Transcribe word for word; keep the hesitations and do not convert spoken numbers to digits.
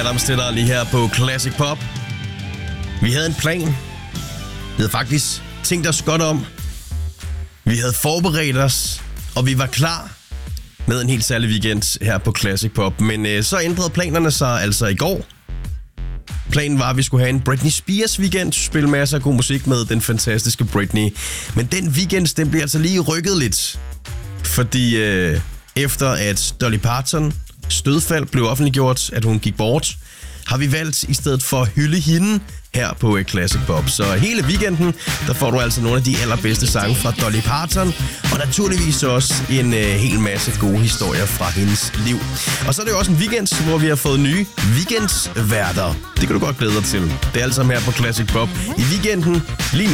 Adams stiller lige her på Classic Pop. Vi havde en plan. Vi havde faktisk tænkt os godt om. Vi havde forberedt os, og vi var klar med en helt særlig weekend her på Classic Pop. Men øh, så ændrede planerne sig altså i går. Planen var, at vi skulle have en Britney Spears weekend, spille masser af god musik med den fantastiske Britney. Men den weekend, den blev altså lige rykket lidt. Fordi øh, efter at Dolly Parton dødsfald blev offentliggjort, at hun gik bort, har vi valgt i stedet for at hylde hende her på Classic Pop. Så hele weekenden, der får du altså nogle af de allerbedste sange fra Dolly Parton, og naturligvis også en øh, hel masse gode historier fra hendes liv. Og så er det jo også en weekend, hvor vi har fået nye weekendsværter. Det kan du godt glæde dig til. Det er alt sammen her på Classic Pop i weekenden lige nu.